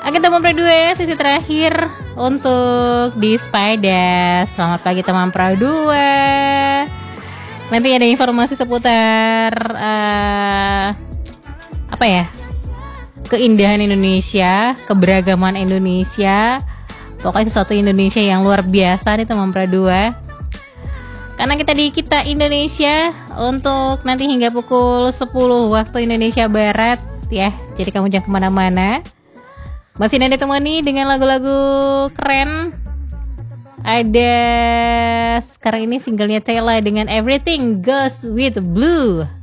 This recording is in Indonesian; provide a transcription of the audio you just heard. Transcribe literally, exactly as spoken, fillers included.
Oke teman Pra dua ya, sesi terakhir untuk di Spida. Selamat pagi teman Pra dua. Nanti ada informasi seputar uh, apa ya, keindahan Indonesia, keberagaman Indonesia. Pokoknya sesuatu Indonesia yang luar biasa nih teman Pra dua. Karena kita di kita Indonesia untuk nanti hingga pukul sepuluh waktu Indonesia Barat ya. Jadi kamu jangan kemana-mana. Masih nanti temani dengan lagu-lagu keren. Ada sekarang ini singlenya Tela dengan Everything Goes With Blue.